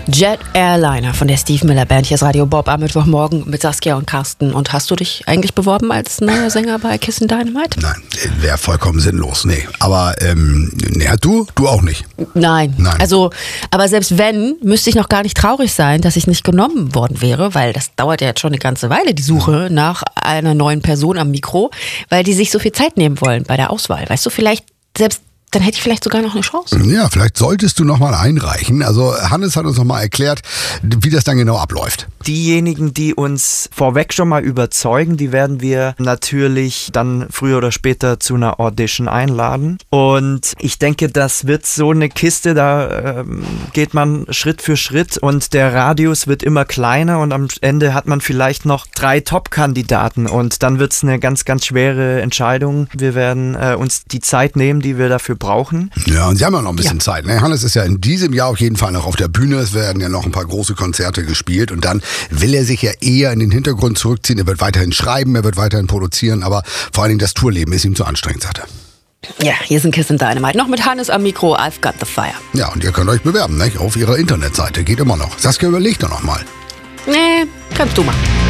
Jet Airliner von der Steve Miller Band. Hier ist Radio Bob am Mittwochmorgen mit Saskia und Carsten. Und hast du dich eigentlich beworben als neuer Sänger bei Kissin' Dynamite? Nein, wäre vollkommen sinnlos, nee. Aber, du auch nicht. Nein. Also, aber selbst wenn, müsste ich noch gar nicht traurig sein, dass ich nicht genommen worden wäre, weil das dauert ja jetzt schon eine ganze Weile, die Suche nach einer neuen Person am Mikro, weil die sich so viel Zeit nehmen wollen bei der Auswahl. Weißt du, vielleicht selbst dann hätte ich vielleicht sogar noch eine Chance. Ja, vielleicht solltest du nochmal einreichen. Also Hannes hat uns nochmal erklärt, wie das dann genau abläuft. Diejenigen, die uns vorweg schon mal überzeugen, die werden wir natürlich dann früher oder später zu einer Audition einladen. Und ich denke, das wird so eine Kiste, da geht man Schritt für Schritt und der Radius wird immer kleiner und am Ende hat man vielleicht noch 3 Top-Kandidaten und dann wird es eine ganz, ganz schwere Entscheidung. Wir werden uns die Zeit nehmen, die wir dafür brauchen. Ja, und sie haben ja noch ein bisschen Zeit. Ne? Hannes ist ja in diesem Jahr auf jeden Fall noch auf der Bühne. Es werden ja noch ein paar große Konzerte gespielt und dann will er sich ja eher in den Hintergrund zurückziehen. Er wird weiterhin schreiben, er wird weiterhin produzieren, aber vor allen Dingen das Tourleben ist ihm zu anstrengend, sagt er. Ja, hier sind Kissin' Dynamite. Noch mit Hannes am Mikro, I've Got the Fire. Ja, und ihr könnt euch bewerben, nicht? Auf ihrer Internetseite. Geht immer noch. Saskia, überlegt doch noch mal. Nee, kannst du machen.